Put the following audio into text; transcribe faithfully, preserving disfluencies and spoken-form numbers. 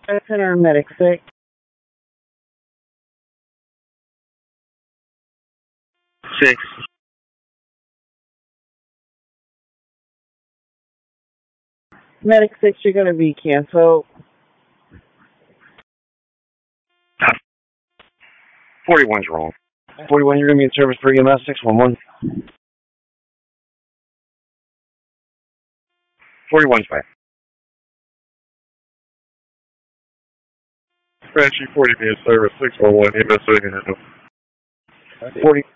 That's in our medic six. Six. Medic six, you're going to be canceled. forty-one's wrong. forty-one, you're going to be in service for E M S six one one. forty-one's fine. Banshee forty be in service six one one, E M S ready to handle. forty,